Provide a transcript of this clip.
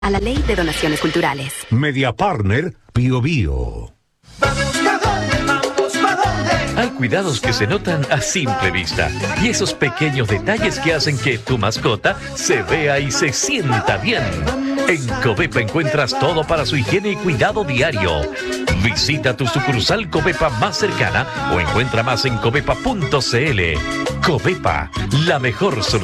a la Ley de Donaciones Culturales. Media Partner Bio Bio. Hay cuidados que se notan a simple vista y esos pequeños detalles que hacen que tu mascota se vea y se sienta bien. En Covepa encuentras todo para su higiene y cuidado diario. Visita tu sucursal Covepa más cercana o encuentra más en covepa.cl. Covepa, la mejor solución.